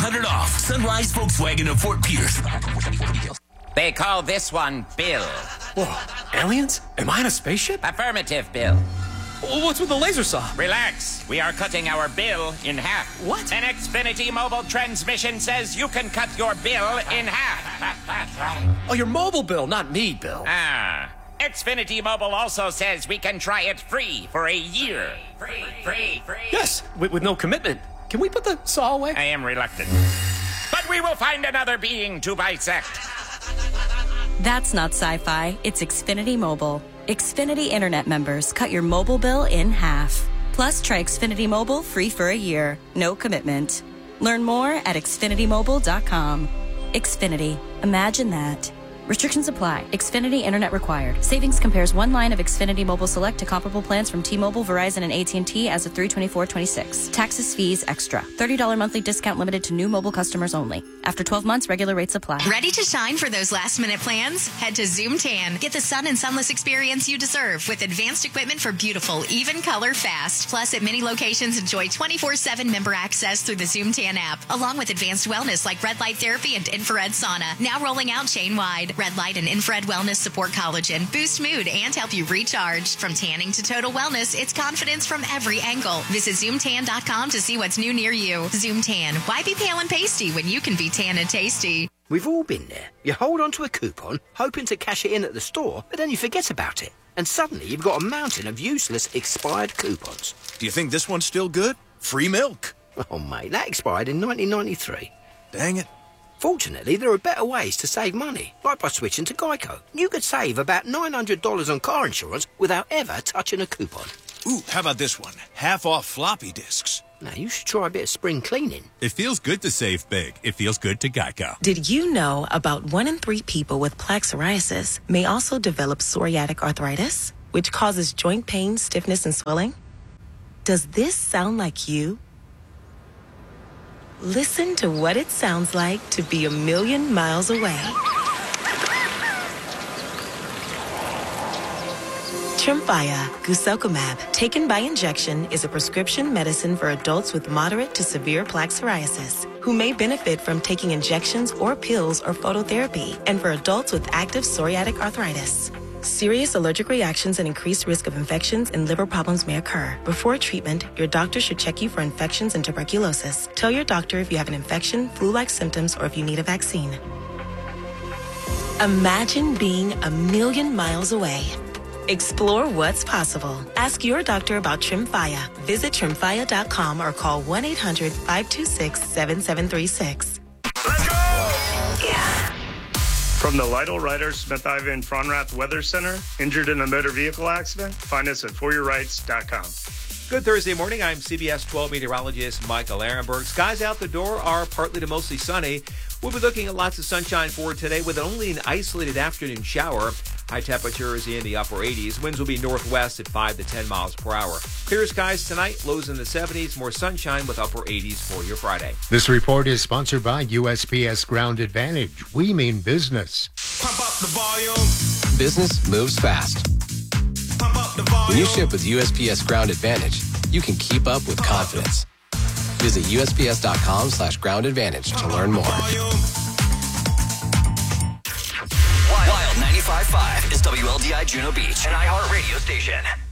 $100 off. Sunrise Volkswagen of Fort Pierce. They call this one Bill. Whoa, aliens? Am I in a spaceship? Affirmative, Bill. What's with the laser saw? Relax. We are cutting our bill in half. What? An Xfinity mobile transmission says you can cut your bill in half. Oh, your mobile bill, not me, Bill. Xfinity Mobile also says we can try it free for a year. Free. Yes, with no commitment. Can we put the saw away? I am reluctant. But we will find another being to bisect. That's not sci-fi. It's Xfinity Mobile. Xfinity Internet members cut your mobile bill in half. Plus, try Xfinity Mobile free for a year. No commitment. Learn more at xfinitymobile.com. Xfinity. Imagine that. Restrictions apply. Xfinity Internet required. Savings compares one line of Xfinity Mobile Select to comparable plans from T-Mobile, Verizon, and AT&T as of 3/24/26. Taxes, fees, extra. $30 monthly discount limited to new mobile customers only. After 12 months, regular rates apply. Ready to shine for those last-minute plans? Head to Zoom Tan. Get the sun and sunless experience you deserve with advanced equipment for beautiful, even color fast. Plus, at many locations, enjoy 24/7 member access through the Zoom Tan app, along with advanced wellness like red light therapy and infrared sauna. Now rolling out chain-wide. Red light and infrared wellness support collagen, boost mood, and help you recharge. From tanning to total wellness, it's confidence from every angle. Visit ZoomTan.com to see what's new near you. Zoom Tan. Why be pale and pasty when you can be tan and tasty? We've all been there. You hold on to a coupon, hoping to cash it in at the store, but then you forget about it. And suddenly you've got a mountain of useless expired coupons. Do you think this one's still good? Free milk. Oh, mate, that expired in 1993. Dang it. Fortunately, there are better ways to save money, like by switching to Geico. You could save about $900 on car insurance without ever touching a coupon. Ooh, how about this one? Half off floppy disks. Now, you should try a bit of spring cleaning. It feels good to save big. It feels good to Geico. Did you know about 1 in 3 people with plaque psoriasis may also develop psoriatic arthritis, which causes joint pain, stiffness, and swelling? Does this sound like you? Listen to what it sounds like to be a million miles away. Tremfya, guselkumab, taken by injection, is a prescription medicine for adults with moderate to severe plaque psoriasis who may benefit from taking injections or pills or phototherapy, and for adults with active psoriatic arthritis. Serious allergic reactions and increased risk of infections and liver problems may occur. Before treatment, your doctor should check you for infections and tuberculosis. Tell your doctor if you have an infection, flu-like symptoms, or if you need a vaccine. Imagine being a million miles away. Explore what's possible. Ask your doctor about Tremfya. Visit Tremfya.com or call 1-800-526-7736. Let's go! Yeah. From the Lytle Ryder Smith Ivan Fronrath Weather Center, injured in a motor vehicle accident, find us at foryourrights.com. Good Thursday morning. I'm CBS 12 meteorologist Michael Arenberg. Skies out the door are partly to mostly sunny. We'll be looking at lots of sunshine for today with only an isolated afternoon shower. High temperatures in the upper 80s. Winds will be northwest at 5 to 10 miles per hour. Clear skies tonight, lows in the 70s. More sunshine with upper 80s for your Friday. This report is sponsored by USPS Ground Advantage. We mean business. Pump up the volume. Business moves fast. Pump up the volume. When you ship with USPS Ground Advantage, you can keep up with confidence. Visit USPS.com/Ground Advantage to learn more. Wild 95.5 is WLDI Juno Beach, an iHeart radio station.